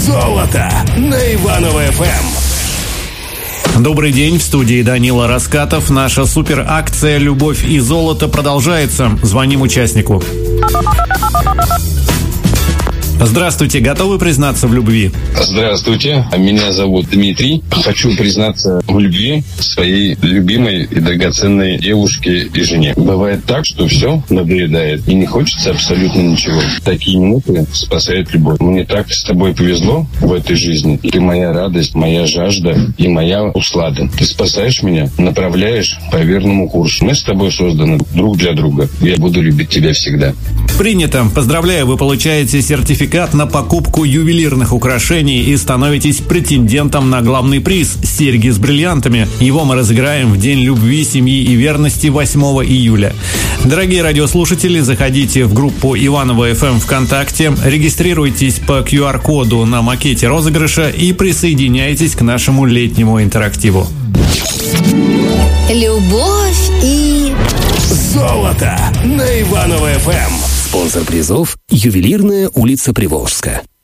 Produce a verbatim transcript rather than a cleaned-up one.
Золото на Иваново-ФМ. Добрый день, в студии Данила Раскатов. Наша суперакция «Любовь и золото» продолжается. Звоним участнику. Здравствуйте, готовы признаться в любви? Здравствуйте, меня зовут Дмитрий. Хочу признаться в любви своей любимой и драгоценной девушке и жене. Бывает так, что все надоедает и не хочется абсолютно ничего. Такие минуты спасает любовь. Мне так с тобой повезло в этой жизни. Ты моя радость, моя жажда и моя услада. Ты спасаешь меня, направляешь по верному курсу. Мы с тобой созданы друг для друга. Я буду любить тебя всегда. Принято. Поздравляю, вы получаете сертификат на покупку ювелирных украшений и становитесь претендентом на главный приз – серьги с бриллиантами. Его мы разыграем в День любви, семьи и верности восьмого июля. Дорогие радиослушатели, заходите в группу Иваново-ФМ ВКонтакте, регистрируйтесь по ку ар коду на макете розыгрыша и присоединяйтесь к нашему летнему интерактиву. Любовь и Золото на Иваново-ФМ. Спонсор призов – ювелирная улица Приволжска.